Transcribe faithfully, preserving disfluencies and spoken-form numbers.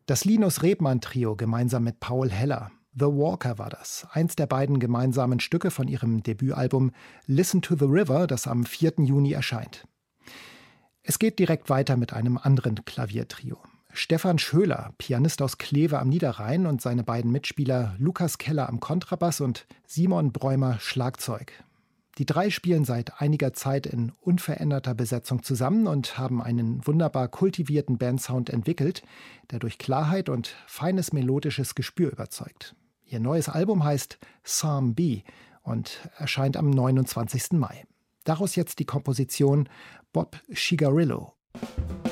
Das Linus Rebmann Trio gemeinsam mit Paul Heller. The Walker war das, eins der beiden gemeinsamen Stücke von ihrem Debütalbum Listen to the River, das am vierten Juni erscheint. Es geht direkt weiter mit einem anderen Klaviertrio. Stefan Schöler, Pianist aus Kleve am Niederrhein, und seine beiden Mitspieler Lukas Keller am Kontrabass und Simon Bräumer Schlagzeug. Die drei spielen seit einiger Zeit in unveränderter Besetzung zusammen und haben einen wunderbar kultivierten Bandsound entwickelt, der durch Klarheit und feines melodisches Gespür überzeugt. Ihr neues Album heißt Psalm B und erscheint am neunundzwanzigsten Mai. Daraus jetzt die Komposition Bob Shigarillo.